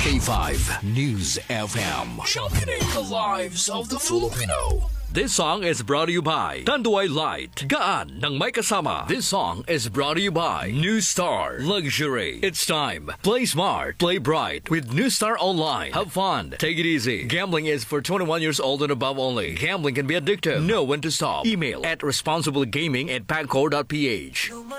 K5 News FM. Championing the lives of the Filipino. This song is brought to you by Tanduay Light. Gaan ng may kasama. This song is brought to you by New Star Luxury. It's time. Play smart. Play bright with New Star Online. Have fun. Take it easy. Gambling is for 21 years old and above only. Gambling can be addictive. Know when to stop. Email at responsiblegaming@pagcor.ph.